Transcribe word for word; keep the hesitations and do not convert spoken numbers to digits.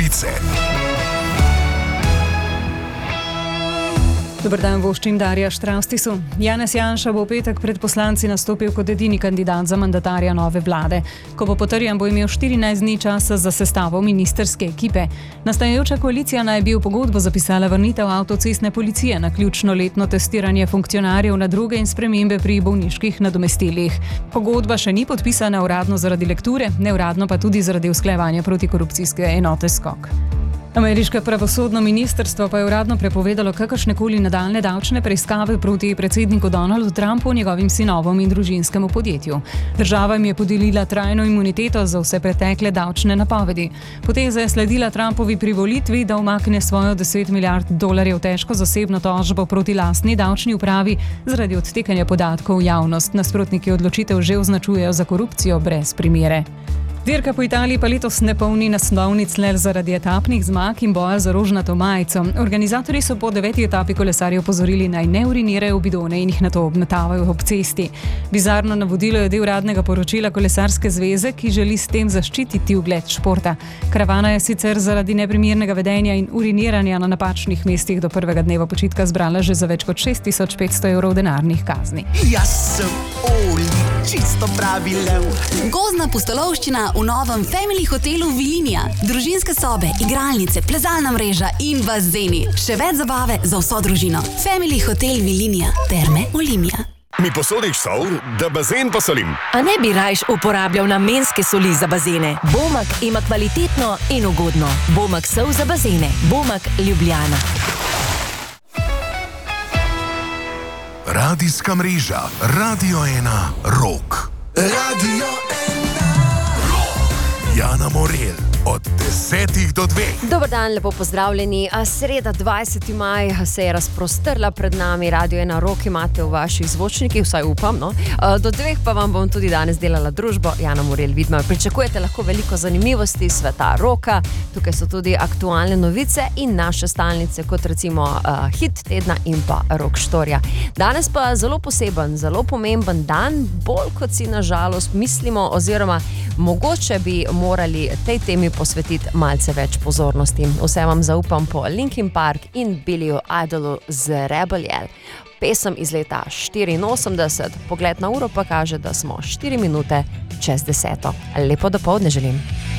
novice. Dober dan, voščim Darja Štrastisu. Janez Janša bo v petek pred poslanci nastopil kot edini kandidat za mandatarja nove vlade. Ko bo potrjen, bo imel štirinajst dni časa za sestavo ministrske ekipe. Nastajajoča koalicija naj bi v pogodbo zapisala vrnitev avtocestne policije na ključno letno testiranje funkcionarjev na droge in spremembe pri bolniških nadomestilih. Pogodba še ni podpisana uradno zaradi lekture, neuradno pa tudi zaradi usklajevanja protikorupcijske enote Skok. Ameriško pravosodno ministrstvo pa je uradno prepovedalo kakršnekoli nadaljne davčne preiskave proti predsedniku Donaldu Trumpu, njegovim sinovom in družinskemu podjetju. Država jim je podelila trajno imuniteto za vse pretekle davčne napovedi. Poteza je sledila Trumpovi privolitvi, da umakne svojo deset milijard dolarjev težko zasebno tožbo proti lastni davčni upravi zaradi odtekanja podatkov v javnost. Nasprotniki odločitev že označujejo za korupcijo brez primere. Dirka po Italiji pa letos ne polni naslovnic le zaradi etapnih zmag in boja za rožnato majico. Organizatorji so po deveti etapi kolesarje opozorili naj ne urinirajo v bidone in jih nato obmetavajo ob cesti. Bizarno navodilo je del uradnega poročila Kolesarske zveze, ki želi s tem zaščititi ugled športa. Karavana je sicer zaradi neprimernega vedenja in uriniranja na napačnih mestih do prvega dneva počitka zbrala že za več kot šest tisoč petsto evrov denarnih kazni. Jaz sem Oli, čisto pravi lev. Gozdna pustolovščina v novem Family hotelu Vilinija. Družinske sobe, igralnice, plezalna mreža in bazeni. Še več zabave za vso družino. Family hotel Vilinija. Terme Olimia. Mi posodiš sol, da bazen posolim? A ne bi rajš uporabljal namenske soli za bazene? Bomak ima kvalitetno in ugodno. Bomak sol za bazene. Bomak Ljubljana. Radijska mreža Radio ena Rok. Radio ena Rok. Jana Morel od desetih do dveh. Dober dan, lepo pozdravljeni. Sreda dvajseti maj se je razprostrla pred nami. Radio ena Rok imate v vaših zvočnikih, vsaj upam, no. Do dveh pa vam bom tudi danes delala družbo. Jana Morel, vidimo, pričakujete lahko veliko zanimivosti sveta roka. Tukaj so tudi aktualne novice in naše stalnice, kot recimo uh, hit tedna in pa Rok štorja. Danes pa zelo poseben, zelo pomemben dan, bolj kot si na žalost mislimo, oziroma mogoče bi morali tej temi posvetiti malce več pozornosti. Vse vam zaupam po Linkin Park in Billyju Idolu z Rebel Yell. Pesem iz leta štiriinosemdeset, pogled na uro pa kaže, da smo štiri minute čez deseto. Lepo dopoldne želim.